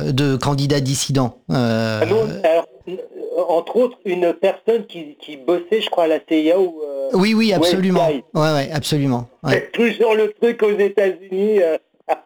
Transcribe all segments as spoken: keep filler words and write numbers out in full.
de candidats dissidents. Euh... Ah non, alors, entre autres, une personne qui, qui bossait, je crois, à la C I A ou... Euh, oui, oui, absolument. Ouais, ouais, absolument. Ouais. Toujours le truc aux États-Unis... Euh...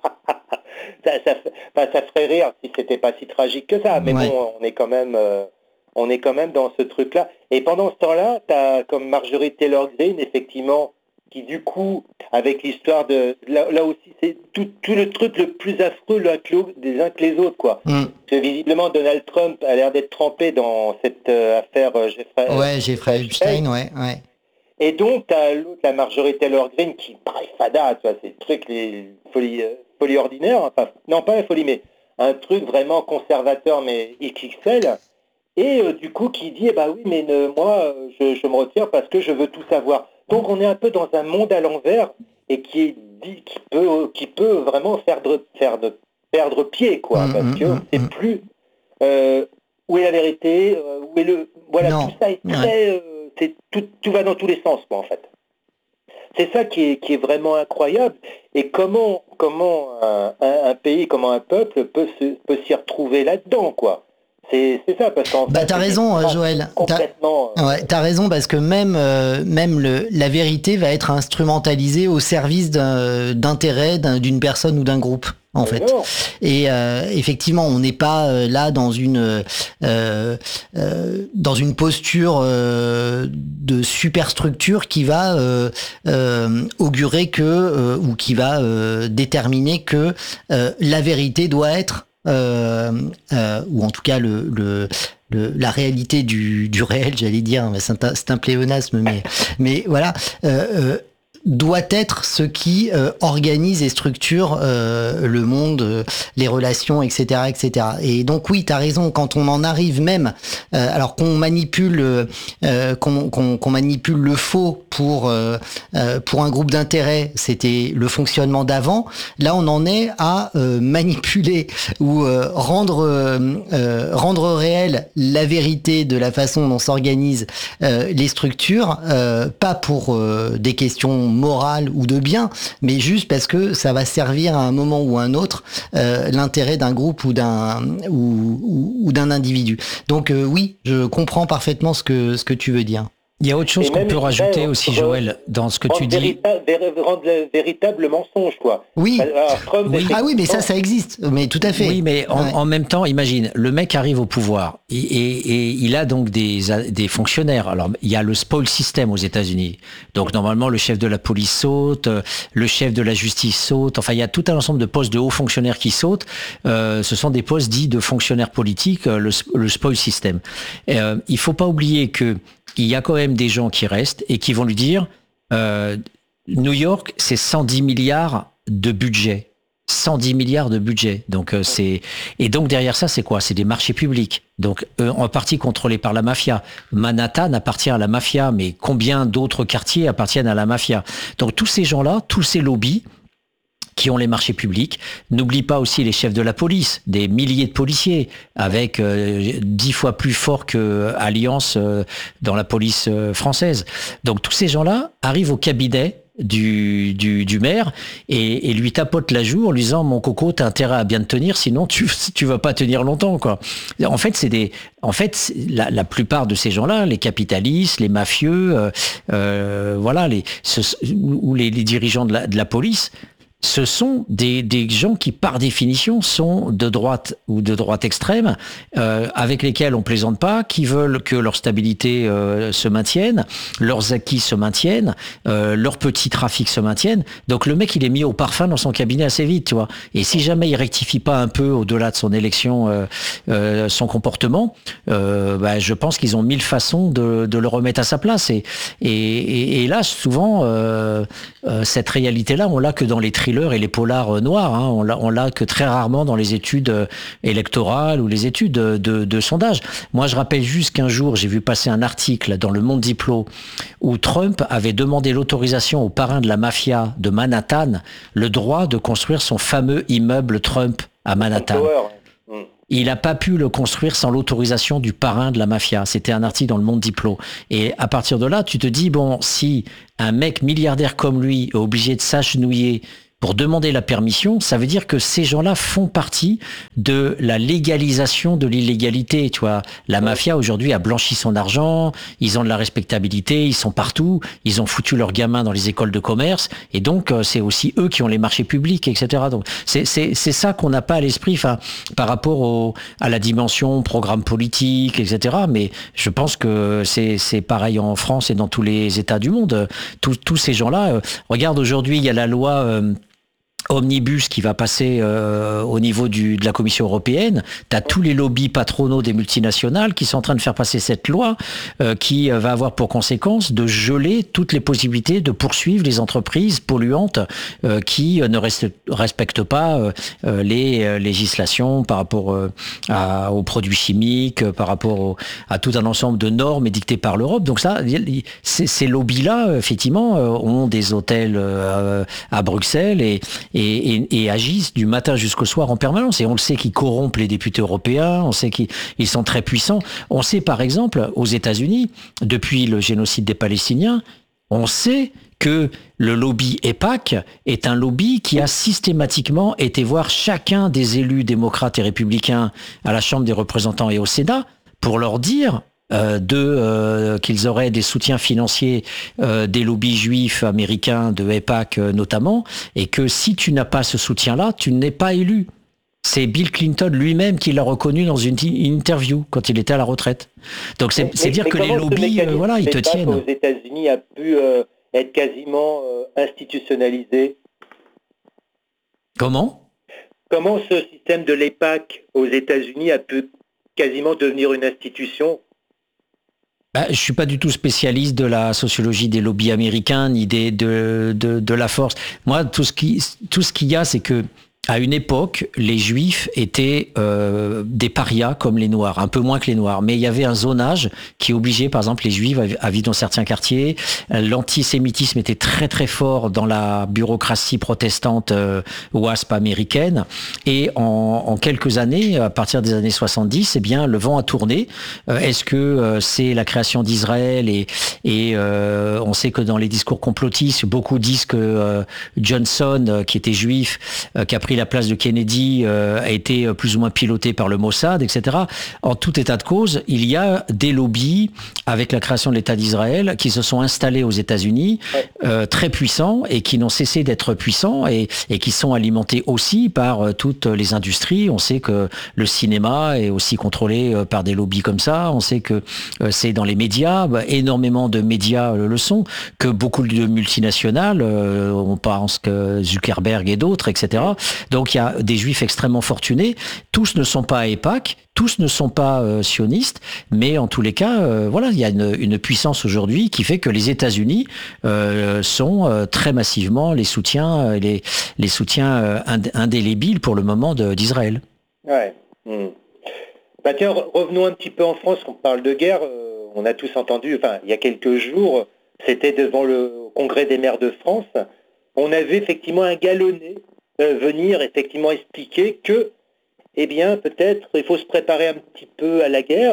ça, ça, enfin, ça ferait rire si c'était pas si tragique que ça, mais ouais. Bon, on est quand même... Euh... On est quand même dans ce truc-là. Et pendant ce temps-là, tu as comme Marjorie Taylor Greene, effectivement, qui du coup, avec l'histoire de... Là, là aussi, c'est tout, tout le truc le plus affreux là, des uns que les autres, quoi. Mm. Parce que visiblement, Donald Trump a l'air d'être trempé dans cette euh, affaire euh, Jeffrey... Ouais, Jeffrey Epstein, ouais, ouais. Et donc, tu as l'autre, la Marjorie Taylor Greene, qui paraît fada, tu vois, c'est le truc, les folies, euh, folies ordinaires, enfin, non, pas la folie, mais un truc vraiment conservateur, mais X X L. Et euh, du coup, qui dit, eh ben oui, mais ne, moi, je, je me retire parce que je veux tout savoir. Donc, on est un peu dans un monde à l'envers et qui, dit, qui, peut, qui peut vraiment faire de, faire de perdre pied, quoi. Mmh, parce que mmh, c'est mmh. plus euh, où est la vérité, euh, où est le... Voilà, non. Tout ça est très... Ouais. Euh, c'est, tout, tout va dans tous les sens, quoi, en fait. C'est ça qui est, qui est vraiment incroyable. Et comment, comment un, un, un pays, comment un peuple peut, se, peut s'y retrouver là-dedans, quoi. C'est, c'est ça, parce qu'en bah, fait... T'as raison, euh, Joël. Complètement... T'as, ouais, t'as raison, parce que même, euh, même le, la vérité va être instrumentalisée au service d'un, d'intérêt d'un, d'une personne ou d'un groupe, en fait. Non. Et euh, effectivement, on n'est pas euh, là dans une, euh, euh, dans une posture euh, de superstructure qui va euh, euh, augurer que, euh, ou qui va euh, déterminer que euh, la vérité doit être... Euh, euh, ou en tout cas le, le, le la réalité du, du réel, j'allais dire, c'est un, c'est un pléonasme, mais mais voilà, euh, euh, doit être ce qui euh, organise et structure euh, le monde, euh, les relations, et cetera, et cetera. Et donc oui, t'as raison. Quand on en arrive même, euh, alors qu'on manipule, euh, qu'on, qu'on, qu'on manipule le faux pour euh, euh, pour un groupe d'intérêt, c'était le fonctionnement d'avant. Là, on en est à euh, manipuler ou euh, rendre euh, rendre réelle la vérité de la façon dont s'organisent euh, les structures, euh, pas pour euh, des questions morale ou de bien, mais juste parce que ça va servir à un moment ou à un autre euh, l'intérêt d'un groupe ou d'un ou, ou, ou d'un individu. Donc euh, oui, je comprends parfaitement ce que ce que tu veux dire. Il y a autre chose et qu'on peut rajouter aussi, Joël, dans ce que tu dis. Véritable, rendre véritable mensonge, quoi. Oui. Alors, Trump, oui. Ah oui, mais ça, ça existe. Mais tout à fait. Oui, mais en, ouais. en même temps, imagine, le mec arrive au pouvoir et, et, et il a donc des, des fonctionnaires. Alors, il y a le spoil system aux États-Unis. Donc, normalement, le chef de la police saute, le chef de la justice saute. Enfin, il y a tout un ensemble de postes de hauts fonctionnaires qui sautent. Euh, ce sont des postes dits de fonctionnaires politiques, le, le spoil system. Euh, il faut pas oublier que il y a quand même des gens qui restent et qui vont lui dire euh, New York, c'est cent dix milliards de budget. cent dix milliards de budget. Donc, euh, c'est... Et donc, derrière ça, c'est quoi ? C'est des marchés publics. Donc, euh, en partie contrôlés par la mafia. Manhattan appartient à la mafia, mais combien d'autres quartiers appartiennent à la mafia ? Donc, tous ces gens-là, tous ces lobbies, qui ont les marchés publics. N'oublie pas aussi les chefs de la police, des milliers de policiers, avec euh, dix fois plus fort que Alliance euh, dans la police euh, française. Donc tous ces gens-là arrivent au cabinet du, du, du maire et, et lui tapotent la joue en lui disant « Mon coco, t'as intérêt à bien te tenir, sinon tu tu vas pas tenir longtemps. » quoi. En fait, c'est des, en fait, la, la plupart de ces gens-là, les capitalistes, les mafieux, euh, euh, voilà, les, ce, ou les, les dirigeants de la, de la police, ce sont des, des gens qui, par définition, sont de droite ou de droite extrême, euh, avec lesquels on plaisante pas, qui veulent que leur stabilité euh, se maintienne, leurs acquis se maintiennent, euh, leur petit trafic se maintienne. Donc le mec, il est mis au parfum dans son cabinet assez vite, tu vois. Et si jamais il rectifie pas un peu au-delà de son élection, euh, euh, son comportement, euh, bah, je pense qu'ils ont mille façons de, de le remettre à sa place. Et, et, et, et là, souvent, euh, euh, cette réalité-là, on l'a que dans les thrillers et les polars noirs, hein. on l'a, on l'a que très rarement dans les études électorales ou les études de, de, de sondage. Moi, je rappelle juste qu'un jour, j'ai vu passer un article dans le Monde Diplo où Trump avait demandé l'autorisation au parrain de la mafia de Manhattan, le droit de construire son fameux immeuble Trump à Manhattan. Il n'a pas pu le construire sans l'autorisation du parrain de la mafia. C'était un article dans le Monde Diplo. Et à partir de là, tu te dis, bon, si un mec milliardaire comme lui est obligé de s'agenouiller pour demander la permission, ça veut dire que ces gens-là font partie de la légalisation de l'illégalité. Tu vois, la mafia aujourd'hui a blanchi son argent, ils ont de la respectabilité, ils sont partout, ils ont foutu leurs gamins dans les écoles de commerce, et donc euh, c'est aussi eux qui ont les marchés publics, et cetera. Donc c'est c'est c'est ça qu'on n'a pas à l'esprit, enfin par rapport au à la dimension programme politique, et cetera. Mais je pense que c'est c'est pareil en France et dans tous les États du monde. Tous tous ces gens-là, euh, regarde aujourd'hui, il y a la loi euh, Omnibus qui va passer euh, au niveau du, de la Commission européenne. Tu as tous les lobbies patronaux des multinationales qui sont en train de faire passer cette loi euh, qui va avoir pour conséquence de geler toutes les possibilités de poursuivre les entreprises polluantes euh, qui ne reste, respectent pas euh, les euh, législations par rapport euh, à, aux produits chimiques, par rapport au, à tout un ensemble de normes édictées par l'Europe. Donc ça, ces, ces lobbies-là, effectivement, euh, ont des hôtels euh, à Bruxelles et Et, et, et agissent du matin jusqu'au soir en permanence. Et on le sait qu'ils corrompent les députés européens, on sait qu'ils sont très puissants. On sait par exemple, aux États-Unis, depuis le génocide des Palestiniens, on sait que le lobby EPAC est un lobby qui a systématiquement été voir chacun des élus démocrates et républicains à la Chambre des représentants et au Sénat pour leur dire Euh, de euh, qu'ils auraient des soutiens financiers euh, des lobbies juifs américains, de EPAC euh, notamment, et que si tu n'as pas ce soutien-là, tu n'es pas élu. C'est Bill Clinton lui-même qui l'a reconnu dans une, une interview quand il était à la retraite. Donc c'est, mais, c'est mais, dire mais que les lobbies, euh, voilà, ils te tiennent. Aux États-Unis a pu euh, être quasiment euh, institutionnalisé. Comment ? Comment ce système de l'EPAC aux États-Unis a pu quasiment devenir une institution ? Bah, je suis pas du tout spécialiste de la sociologie des lobbies américains ni des, de, de, de la force. Moi, tout ce qui, tout ce qu'il y a, c'est que à une époque, les Juifs étaient euh, des parias comme les Noirs, un peu moins que les Noirs. Mais il y avait un zonage qui obligeait, par exemple, les Juifs à, à vivre dans certains quartiers. L'antisémitisme était très très fort dans la bureaucratie protestante euh, WASP américaine. Et en, en quelques années, à partir des années soixante-dix, eh bien, le vent a tourné. Euh, est-ce que euh, c'est la création d'Israël et, et euh, on sait que dans les discours complotistes, beaucoup disent que euh, Johnson, euh, qui était juif, euh, qui a pris la place de Kennedy, euh, a été plus ou moins piloté par le Mossad, et cetera. En tout état de cause, il y a des lobbies avec la création de l'État d'Israël qui se sont installés aux États-Unis, euh, très puissants et qui n'ont cessé d'être puissants et, et qui sont alimentés aussi par euh, toutes les industries. On sait que le cinéma est aussi contrôlé euh, par des lobbies comme ça. On sait que euh, c'est dans les médias, bah, énormément de médias euh, le sont, que beaucoup de multinationales, euh, on pense que Zuckerberg et d'autres, et cetera. Donc il y a des juifs extrêmement fortunés. Tous ne sont pas EPAC, tous ne sont pas euh, sionistes, mais en tous les cas, euh, voilà, il y a une, une puissance aujourd'hui qui fait que les États-Unis euh, sont euh, très massivement les soutiens, les, les soutiens euh, indélébiles pour le moment de, d'Israël. Ouais. Mmh. Bah tiens, revenons un petit peu en France. On parle de guerre. Euh, on a tous entendu. Enfin, il y a quelques jours, c'était devant le Congrès des maires de France. On avait effectivement un galonné venir effectivement expliquer que, eh bien, peut-être il faut se préparer un petit peu à la guerre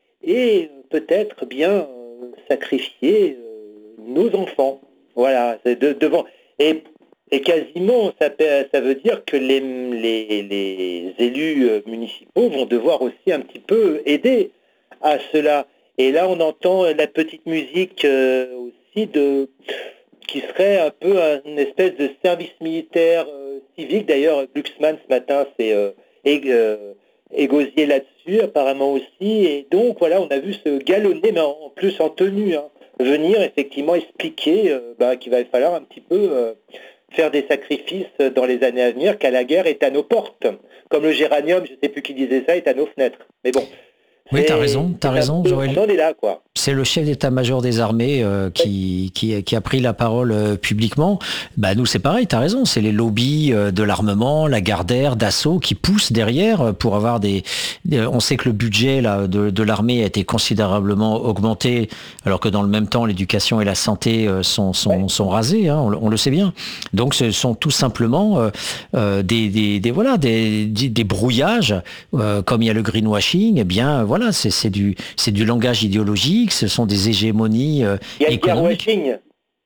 et peut-être bien euh, sacrifier euh, nos enfants. Voilà, c'est de, devant. Et, et quasiment, ça, ça veut dire que les, les, les élus municipaux vont devoir aussi un petit peu aider à cela. Et là, on entend la petite musique euh, aussi de... qui serait un peu une espèce de service militaire euh, civique. D'ailleurs, Glucksmann, ce matin, s'est euh, ég- euh, égosié là-dessus, apparemment aussi. Et donc, voilà, on a vu ce galonné, mais en, en plus en tenue, hein, venir effectivement expliquer euh, bah, qu'il va falloir un petit peu euh, faire des sacrifices dans les années à venir, car la guerre est à nos portes. Comme le géranium, je ne sais plus qui disait ça, est à nos fenêtres. Mais bon... Oui, t'as raison, t'as raison, peu, Joël. On est là, quoi. C'est le chef d'état-major des armées euh, qui, qui, qui a pris la parole euh, publiquement. Bah nous, c'est pareil, t'as raison. C'est les lobbies euh, de l'armement, la Gardère, Dassault qui poussent derrière pour avoir des. des on sait que le budget là de, de l'armée a été considérablement augmenté, alors que dans le même temps, l'éducation et la santé euh, sont sont, ouais. sont rasés. Hein, on, on le sait bien. Donc, ce sont tout simplement euh, euh, des, des, des voilà des, des, des brouillages, euh, comme il y a le greenwashing. Eh bien, voilà, c'est, c'est du c'est du langage idéologique. Ce sont des hégémonies euh, il y a économiques. Le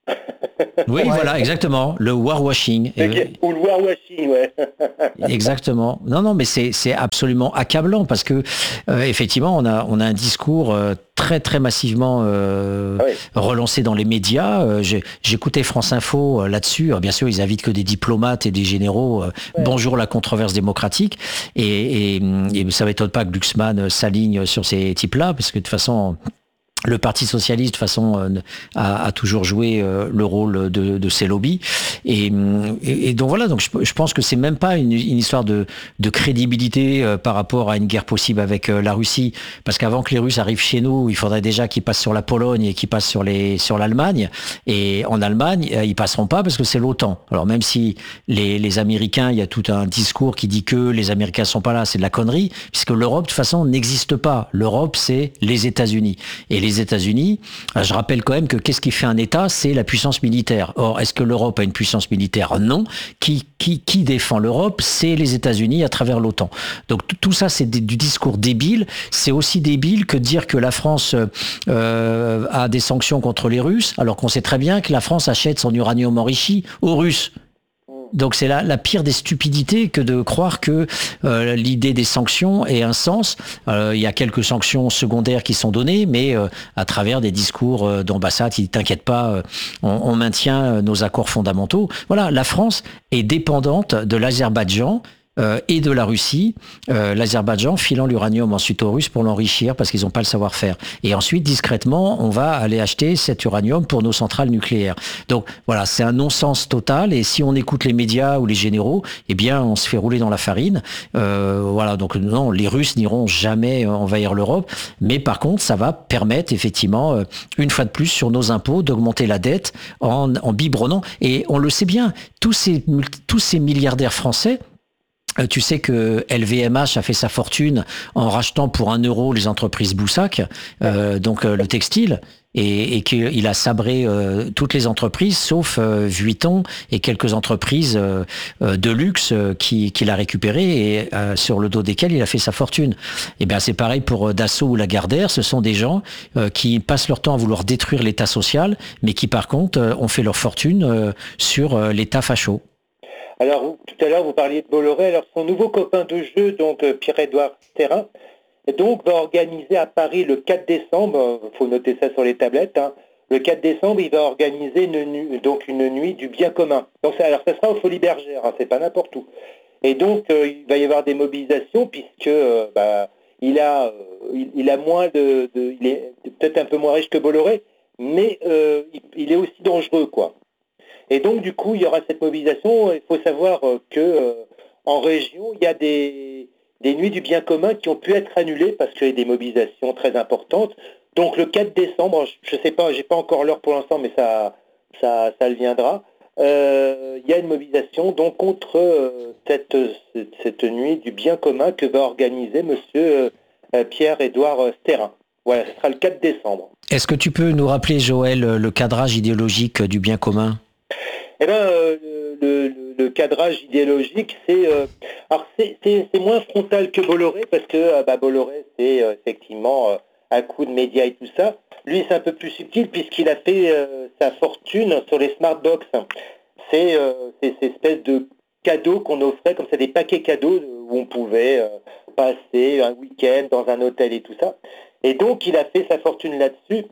Oui, ouais. Voilà, exactement. Le warwashing. Okay. Ou le warwashing, ouais. Exactement. Non, non, mais c'est, c'est absolument accablant parce que, euh, effectivement, on a, on a un discours euh, très, très massivement euh, ah oui. relancé dans les médias. Euh, j'ai, j'écoutais France Info euh, là-dessus. Alors, bien sûr, ils invitent que des diplomates et des généraux. Euh, ouais. Bonjour la controverse démocratique. Et, et, et ça ne m'étonne pas que Glucksmann s'aligne sur ces types-là parce que de toute façon... Le Parti socialiste, de toute façon, euh, a, a toujours joué euh, le rôle de, de ces lobbies. Et, et, et donc voilà, donc je, je pense que c'est même pas une, une histoire de, de crédibilité euh, par rapport à une guerre possible avec euh, la Russie, parce qu'avant que les Russes arrivent chez nous, il faudrait déjà qu'ils passent sur la Pologne et qu'ils passent sur les sur l'Allemagne. Et en Allemagne, euh, ils passeront pas parce que c'est l'OTAN. Alors même si les, les Américains, il y a tout un discours qui dit que les Américains sont pas là, c'est de la connerie, puisque l'Europe de toute façon n'existe pas. L'Europe, c'est les États-Unis. Et les Les États-Unis, je rappelle quand même que qu'est-ce qui fait un État? C'est la puissance militaire. Or, est-ce que l'Europe a une puissance militaire? Non. Qui, qui, qui défend l'Europe? C'est les États-Unis à travers l'OTAN. Donc tout ça, c'est du discours débile. C'est aussi débile que de dire que la France euh, a des sanctions contre les Russes, alors qu'on sait très bien que la France achète son uranium enrichi aux Russes. Donc c'est la, la pire des stupidités que de croire que euh, l'idée des sanctions ait un sens. Euh, il y a quelques sanctions secondaires qui sont données, mais euh, à travers des discours euh, d'ambassade, il t'inquiète pas, euh, on, on maintient nos accords fondamentaux. Voilà, la France est dépendante de l'Azerbaïdjan euh, et de la Russie, euh, l'Azerbaïdjan filant l'uranium ensuite aux Russes pour l'enrichir parce qu'ils n'ont pas le savoir-faire. Et ensuite, discrètement, on va aller acheter cet uranium pour nos centrales nucléaires. Donc voilà, c'est un non-sens total. Et si on écoute les médias ou les généraux, eh bien, on se fait rouler dans la farine. Euh, voilà, donc non, les Russes n'iront jamais envahir l'Europe. Mais par contre, ça va permettre effectivement, euh, une fois de plus, sur nos impôts, d'augmenter la dette en, en biberonnant. Et on le sait bien, tous ces, tous ces milliardaires français, tu sais que L V M H a fait sa fortune en rachetant pour un euro les entreprises Boussac, euh, donc euh, le textile, et, et qu'il a sabré euh, toutes les entreprises, sauf euh, Vuitton et quelques entreprises euh, de luxe euh, qui, qu'il a récupérées et euh, sur le dos desquelles il a fait sa fortune. Et bien c'est pareil pour Dassault ou Lagardère, ce sont des gens euh, qui passent leur temps à vouloir détruire l'État social, mais qui par contre euh, ont fait leur fortune euh, sur euh, l'État facho. Alors, tout à l'heure, vous parliez de Bolloré. Alors, son nouveau copain de jeu, donc Pierre-Édouard Sterrin, donc, va organiser à Paris le quatre décembre, il faut noter ça sur les tablettes, hein, le quatre décembre, il va organiser une, donc une nuit du bien commun. Donc, ça, alors, ça sera aux Folies Bergères, hein, c'est pas n'importe où. Et donc, euh, il va y avoir des mobilisations, puisque euh, bah, il, a, euh, il, il a moins de, de... Il est peut-être un peu moins riche que Bolloré, mais euh, il, il est aussi dangereux, quoi. Et donc, du coup, il y aura cette mobilisation. Il faut savoir que euh, en région, il y a des, des nuits du bien commun qui ont pu être annulées parce qu'il y a des mobilisations très importantes. Donc, le quatre décembre, je ne sais pas, j'ai pas encore l'heure pour l'instant, mais ça, ça, ça le viendra. Euh, il y a une mobilisation donc contre euh, cette, cette nuit du bien commun que va organiser Monsieur euh, Pierre-Édouard Sterrin. Voilà, ce sera le quatre décembre. Est-ce que tu peux nous rappeler, Joël, le cadrage idéologique du bien commun ? Eh bien, euh, le, le, le cadrage idéologique, c'est, euh, alors c'est, c'est, c'est moins frontal que Bolloré, parce que euh, bah, Bolloré, c'est euh, effectivement euh, un coup de médias et tout ça. Lui, c'est un peu plus subtil, puisqu'il a fait euh, sa fortune sur les smartbox. C'est, euh, c'est ces espèces de cadeaux qu'on offrait, comme ça, des paquets cadeaux où on pouvait euh, passer un week-end dans un hôtel et tout ça. Et donc, il a fait sa fortune là-dessus,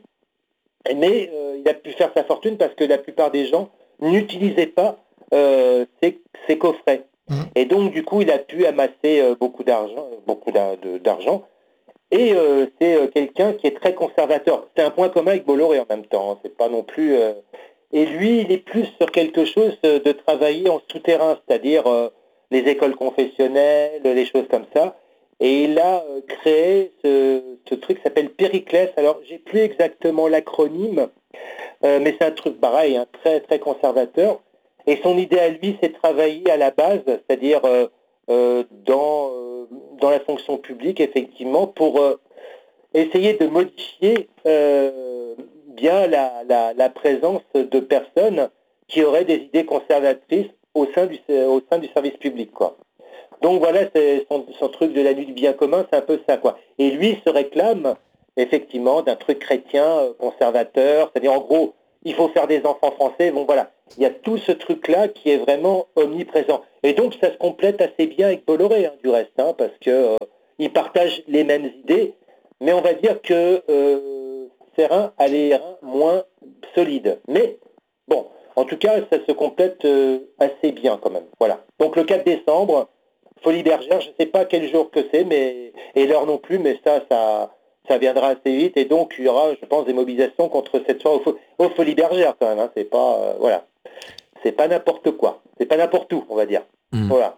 mais euh, il a pu faire sa fortune parce que la plupart des gens n'utilisait pas euh, ses, ses coffrets. Mmh. Et donc, du coup, il a pu amasser euh, beaucoup d'argent, beaucoup d'argent. Et euh, c'est euh, quelqu'un qui est très conservateur. C'est un point commun avec Bolloré en même temps. Hein. C'est pas non plus... Euh... Et lui, il est plus sur quelque chose de travailler en souterrain, c'est-à-dire euh, les écoles confessionnelles, les choses comme ça. Et il a euh, créé ce, ce truc qui s'appelle Périclès. Alors, j'ai plus exactement l'acronyme, Euh, mais c'est un truc pareil, hein, très très conservateur. Et son idée à lui, c'est de travailler à la base, c'est-à-dire euh, euh, dans, euh, dans la fonction publique, effectivement, pour euh, essayer de modifier euh, bien la, la, la présence de personnes qui auraient des idées conservatrices au sein du, au sein du service public, quoi. Donc voilà, c'est son, son truc de la nuit du bien commun, c'est un peu ça, quoi. Et lui se réclame effectivement d'un truc chrétien conservateur, c'est-à-dire en gros, il faut faire des enfants français. Bon voilà, il y a tout ce truc-là qui est vraiment omniprésent. Et donc ça se complète assez bien avec Bolloré, hein, du reste, hein, parce que euh, ils partagent les mêmes idées, mais on va dire que euh, Serrin a les reins moins solides. Mais bon, en tout cas, ça se complète euh, assez bien quand même. Voilà. Donc le quatre décembre, Folie Bergère, je ne sais pas quel jour que c'est, mais et l'heure non plus, mais ça, ça, ça viendra assez vite. Et donc il y aura, je pense, des mobilisations contre cette soirée aux, aux Folies Bergères quand même. Hein. C'est pas, euh, voilà, c'est pas n'importe quoi, c'est pas n'importe où, on va dire. Mmh. Voilà.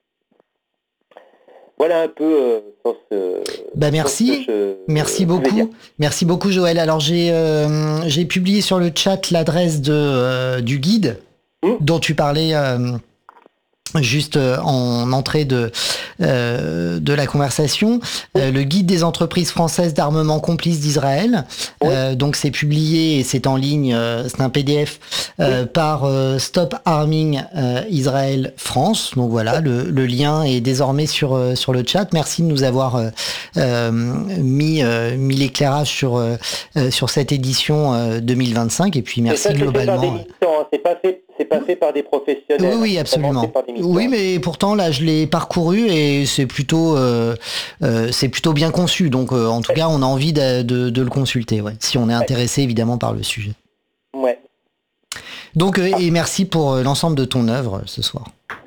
Voilà un peu euh, sur ce. Bah merci, sur ce que je, merci euh, beaucoup, merci beaucoup Joël. Alors j'ai euh, j'ai publié sur le chat l'adresse de euh, du guide mmh. dont tu parlais. Euh, Juste en entrée de euh, de la conversation, euh, le guide des entreprises françaises d'armement complice d'Israël. Oui. Euh, donc c'est publié et c'est en ligne, euh, c'est un P D F euh, oui. par euh, Stop Arming euh, Israël France. Donc voilà, le, le lien est désormais sur euh, sur le chat. Merci de nous avoir euh, euh, mis euh, mis l'éclairage sur euh, sur cette édition euh, deux mille vingt-cinq et puis merci ça, globalement. C'est, hein. c'est pas fait. C'est pas fait par des professionnels. Oui, oui, absolument. Oui, mais pourtant là, je l'ai parcouru et c'est plutôt, euh, euh, c'est plutôt bien conçu. Donc, euh, en tout ouais. cas, on a envie de, de, de le consulter, ouais, si on est intéressé ouais. évidemment par le sujet. Ouais. Donc, euh, et merci pour l'ensemble de ton œuvre ce soir.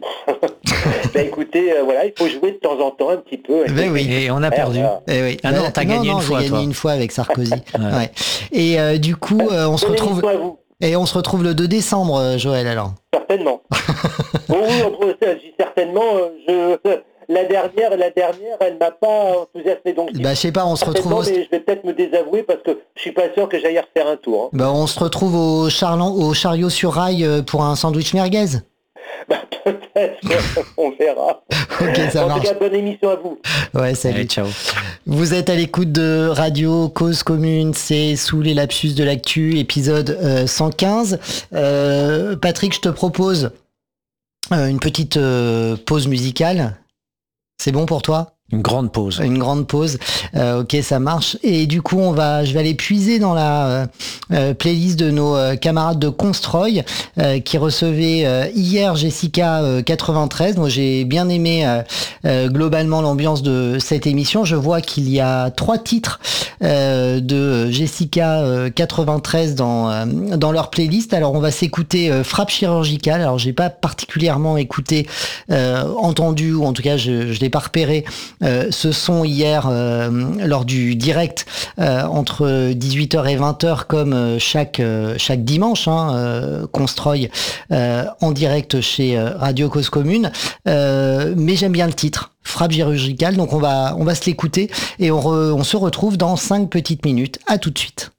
Bah écoutez, euh, voilà, il faut jouer de temps en temps un petit peu. Ben oui, et on a perdu. Eh oui. Ah non, t'as non, gagné non, une fois, j'ai toi. gagné une fois avec Sarkozy. ouais. Ouais. Et euh, du coup, euh, on se retrouve. Et on se retrouve le deux décembre, Joël, alors. Certainement. oh, oui, je dis certainement. Je, la dernière, la dernière, elle m'a pas enthousiasmé. Donc, bah, je sais pas, on se retrouve. Au... Mais je vais peut-être me désavouer parce que je suis pas sûr que j'aille refaire un tour. Hein. Bah, on se retrouve au, charlan... au chariot sur rail pour un sandwich merguez. Bah, peut-être, on verra. Ok, ça en marche. tout cas, bonne émission à vous. Ouais, salut. Allez, ciao. Vous êtes à l'écoute de Radio Cause Commune, c'est Sous les lapsus de l'actu, épisode euh, cent quinze. Euh, Patrick, je te propose euh, une petite euh, pause musicale. C'est bon pour toi ? Une grande pause. Une grande pause. Euh, ok, ça marche. Et du coup, on va, je vais aller puiser dans la euh, euh, playlist de nos euh, camarades de Constroy euh, qui recevaient euh, hier Jessica euh, quatre-vingt-treize. Moi, j'ai bien aimé euh, euh, globalement l'ambiance de cette émission. Je vois qu'il y a trois titres euh, de Jessica euh, quatre-vingt-treize dans euh, dans leur playlist. Alors, on va s'écouter euh, Frappe chirurgicale. Alors, j'ai pas particulièrement écouté, euh, entendu, ou en tout cas, je je l'ai pas repéré. Euh, ce son hier euh, lors du direct euh, entre dix-huit heures et vingt heures comme euh, chaque euh, chaque dimanche hein, euh, Constroy euh, en direct chez euh, Radio Cause Commune euh, mais j'aime bien le titre Frappe chirurgicale, donc on va on va se l'écouter et on, re, on se retrouve dans cinq petites minutes. À tout de suite.